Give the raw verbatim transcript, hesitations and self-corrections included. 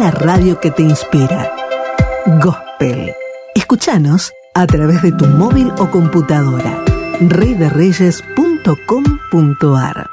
la radio que te inspira. Gospel. Escúchanos a través de tu móvil o computadora. rey de reyes punto com punto a r